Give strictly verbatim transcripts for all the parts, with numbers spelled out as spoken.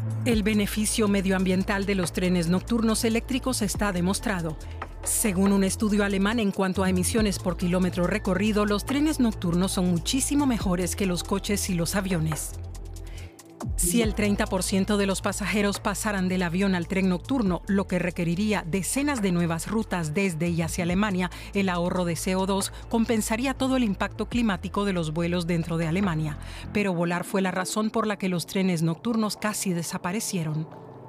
El beneficio medioambiental de los trenes nocturnos eléctricos está demostrado. Según un estudio alemán, en cuanto a emisiones por kilómetro recorrido, los trenes nocturnos son muchísimo mejores que los coches y los aviones. Si el treinta por ciento de los pasajeros pasaran del avión al tren nocturno, lo que requeriría decenas de nuevas rutas desde y hacia Alemania, el ahorro de C O dos compensaría todo el impacto climático de los vuelos dentro de Alemania. Pero volar fue la razón por la que los trenes nocturnos casi desaparecieron.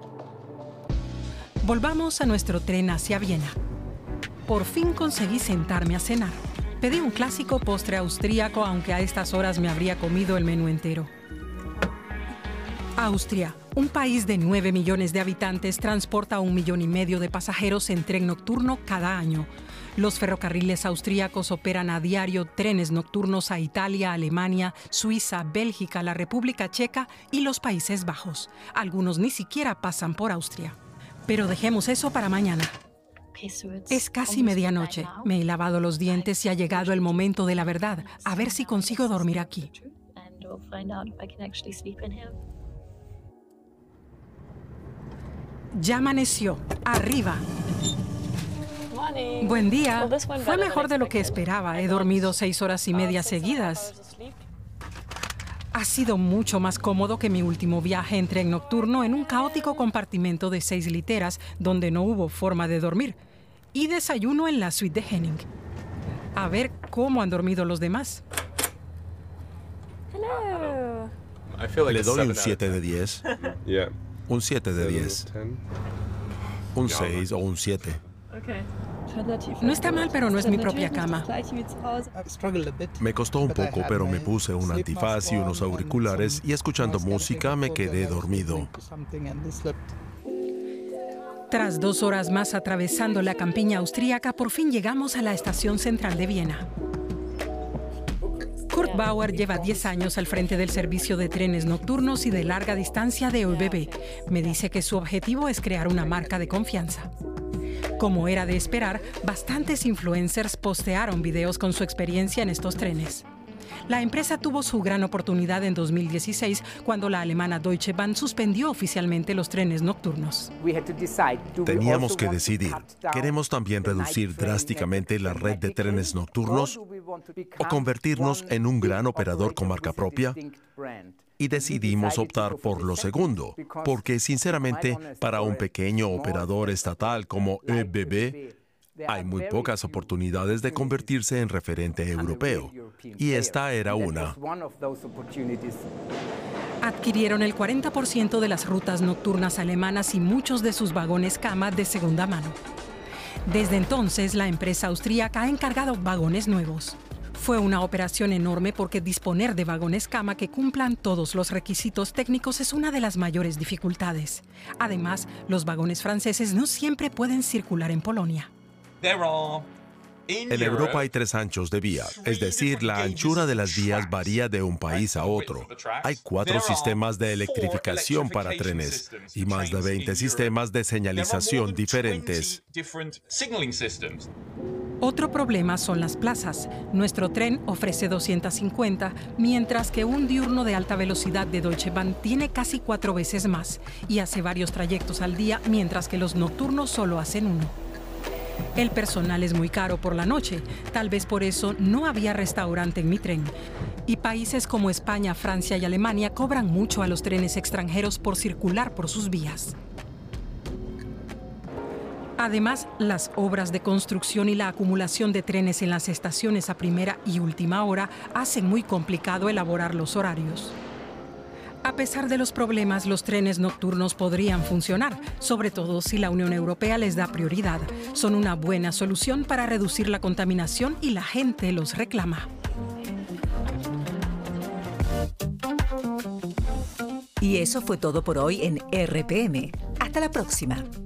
Volvamos a nuestro tren hacia Viena. Por fin conseguí sentarme a cenar. Pedí un clásico postre austríaco, aunque a estas horas me habría comido el menú entero. Austria, un país de nueve millones de habitantes, transporta a un millón y medio de pasajeros en tren nocturno cada año. Los ferrocarriles austríacos operan a diario trenes nocturnos a Italia, Alemania, Suiza, Bélgica, la República Checa y los Países Bajos. Algunos ni siquiera pasan por Austria. Pero dejemos eso para mañana. Es casi medianoche. Me he lavado los dientes y ha llegado el momento de la verdad. A ver si consigo dormir aquí. Ya amaneció. Arriba. Buen día. Fue mejor de lo que esperaba. He dormido seis horas y media seguidas. Ha sido mucho más cómodo que mi último viaje en tren nocturno en un caótico compartimento de seis literas donde no hubo forma de dormir. Y desayuno en la suite de Henning. A ver cómo han dormido los demás. Le doy un siete de diez. Un siete de diez. Un seis o un siete. No está mal, pero no es mi propia cama. Me costó un poco, pero me puse un antifaz y unos auriculares y escuchando música me quedé dormido. Tras dos horas más atravesando la campiña austríaca, por fin llegamos a la estación central de Viena. Kurt Bauer lleva diez años al frente del servicio de trenes nocturnos y de larga distancia de ÖBB. Me dice que su objetivo es crear una marca de confianza. Como era de esperar, bastantes influencers postearon videos con su experiencia en estos trenes. La empresa tuvo su gran oportunidad en dos mil dieciséis, cuando la alemana Deutsche Bahn suspendió oficialmente los trenes nocturnos. Teníamos que decidir, ¿queremos también reducir drásticamente la red de trenes nocturnos o convertirnos en un gran operador con marca propia? Y decidimos optar por lo segundo, porque sinceramente, para un pequeño operador estatal como ÖBB, hay muy pocas oportunidades de convertirse en referente europeo, y esta era una. Adquirieron el cuarenta por ciento de las rutas nocturnas alemanas y muchos de sus vagones cama de segunda mano. Desde entonces, la empresa austríaca ha encargado vagones nuevos. Fue una operación enorme porque disponer de vagones cama que cumplan todos los requisitos técnicos es una de las mayores dificultades. Además, los vagones franceses no siempre pueden circular en Polonia. En Europa hay tres anchos de vía, es decir, la anchura de las vías varía de un país a otro. Hay cuatro sistemas de electrificación para trenes y más de veinte sistemas de señalización diferentes. Otro problema son las plazas. Nuestro tren ofrece doscientas cincuenta, mientras que un diurno de alta velocidad de Deutsche Bahn tiene casi cuatro veces más y hace varios trayectos al día, mientras que los nocturnos solo hacen uno. El personal es muy caro por la noche, tal vez por eso no había restaurante en mi tren. Y países como España, Francia y Alemania cobran mucho a los trenes extranjeros por circular por sus vías. Además, las obras de construcción y la acumulación de trenes en las estaciones a primera y última hora hacen muy complicado elaborar los horarios. A pesar de los problemas, los trenes nocturnos podrían funcionar, sobre todo si la Unión Europea les da prioridad. Son una buena solución para reducir la contaminación y la gente los reclama. Y eso fue todo por hoy en R P M. Hasta la próxima.